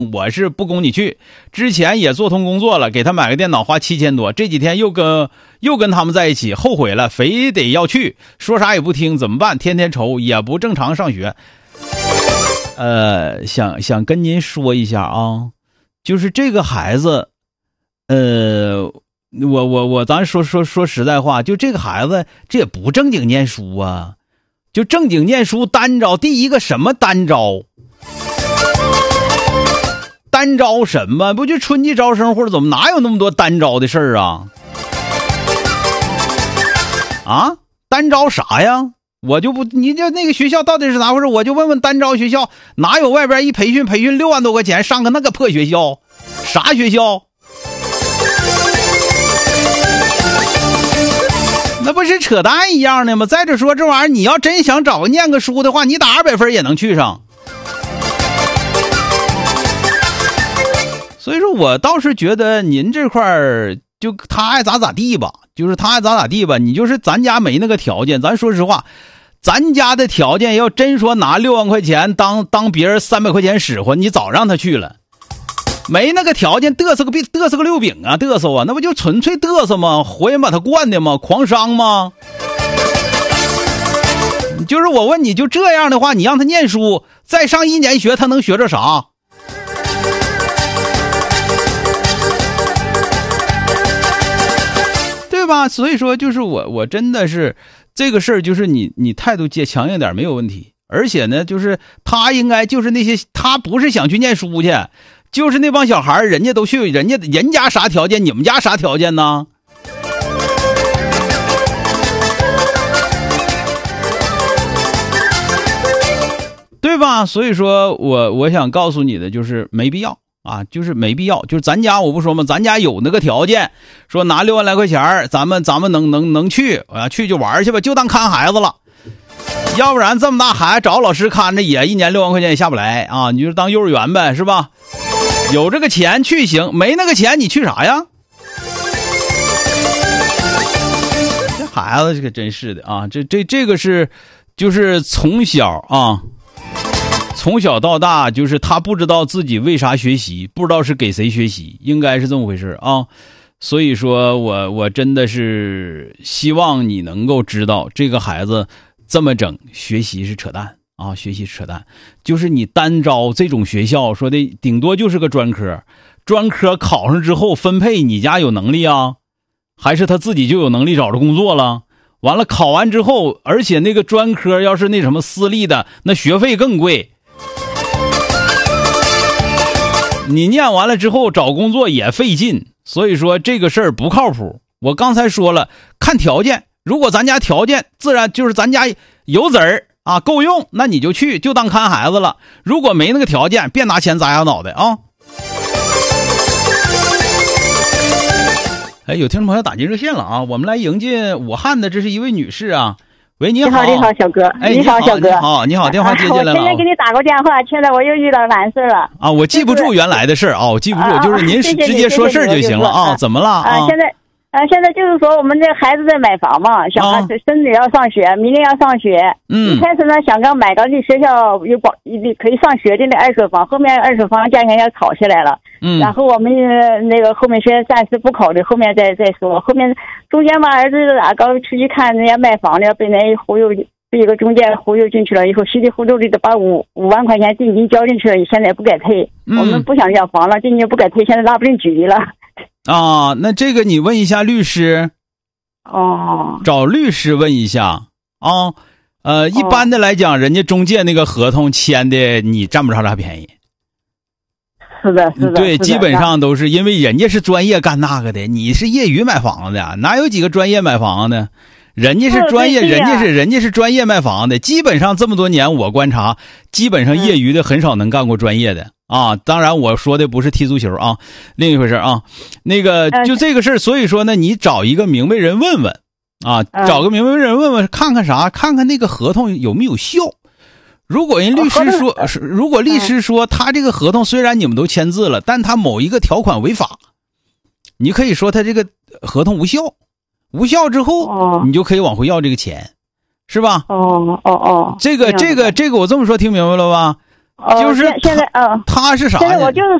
我是不供你去。之前也做通工作了，给他买个电脑花7000多，这几天又跟他们在一起，后悔了，非得要去，说啥也不听，怎么办？天天愁，也不正常上学。想跟您说一下啊，就是这个孩子，咱说实在话，就这个孩子这也不正经念书啊，就正经念书单招，第一个什么单招？单招什么？不就春季招生或者怎么？哪有那么多单招的事儿啊？啊，单招啥呀？我就不，你就那个学校到底是咋回事？我就问问单招学校，哪有外边一培训6万多块钱上个那个破学校？啥学校？那不是扯淡一样的吗？再者说这玩意儿，你要真想找个念个书的话，你打200分也能去上。所以说我倒是觉得您这块儿就他爱咋咋地吧，就是他爱咋咋地吧。你就是咱家没那个条件，咱说实话，咱家的条件要真说拿6万块钱当别人300块钱使唤，你早让他去了。没那个条件，嘚瑟个六饼啊，嘚瑟啊，那不就纯粹嘚瑟吗？活人把他惯的吗？狂伤吗？就是我问你，就这样的话，你让他念书，再上1年学，他能学着啥？对吧？所以说，就是我真的是这个事儿，就是你态度强硬点没有问题。而且呢，就是他应该就是那些，他不是想去念书去。就是那帮小孩，人家都去，人家啥条件，你们家啥条件呢？对吧？所以说我想告诉你的就是没必要啊，就是没必要。就是咱家我不说吗？咱家有那个条件，说拿6万来块钱，咱们能去啊，去就玩去吧，就当看孩子了。要不然这么大孩子找老师看着也1年6万块钱也下不来啊，你就当幼儿园呗，是吧？有这个钱去行，没那个钱你去啥呀？这孩子这个真是的啊，这个是就是从小到大，就是他不知道自己为啥学习，不知道是给谁学习，应该是这么回事啊。所以说我真的是希望你能够知道，这个孩子这么整，学习是扯淡。啊，学习扯淡，就是你单招这种学校，说的顶多就是个专科考上之后分配，你家有能力啊，还是他自己就有能力找着工作了？完了考完之后，而且那个专科要是那什么私立的，那学费更贵，你念完了之后找工作也费劲，所以说这个事儿不靠谱。我刚才说了，看条件，如果咱家条件自然就是咱家有子儿啊，够用，那你就去，就当看孩子了。如果没那个条件，别拿钱砸下脑袋啊！哎，有听众朋友打进热线了啊，我们来迎接武汉的，这是一位女士啊。喂，你好， 你好，小哥。 哎， 你好，小哥。 你好，电话接进来了。 我前天给你打过电话，现在我又遇到难事了。 啊，我记不住原来的事儿啊，我记不住，就是您直接说事儿就行了啊。怎么了啊？ 现在就是说我们这孩子在买房嘛，小孩子孙子要上学，明年要上学。一开始呢想刚买到这学校有可以上学的那2手房，后面2手房价钱要炒起来了。然后我们那个后面现在暂时不考虑，后面再说。后面中间嘛，儿子刚出去看人家卖房的，被人忽悠，被一个中介忽悠进去了，以后稀里糊涂的把5万块钱定金交进去了，现在不给退。我们不想要房了，定金不给退，现在拉不进局了。 啊，那这个你问一下律师。找律师问一下啊。一般的来讲，人家中介那个合同签的，你占不着啥便宜。 是的。 对，基本上都是因为人家是专业干那个的，你是业余买房子的，哪有几个专业买房子的？人家是专业，人家是专业卖房的。基本上这么多年我观察，基本上业余的很少能干过专业的。啊，当然我说的不是踢足球啊，另一回事啊。那个就这个事儿，所以说呢，你找一个明白人问问啊，找个明白人问问，看看啥，看看那个合同有没有效。如果人律师说，如果律师说他这个合同虽然你们都签字了，但他某一个条款违法，你可以说他这个合同无效，无效之后你就可以往回要这个钱，是吧？这个我这么说听明白了吧？ 就是现在他是啥呢？ 现在我就是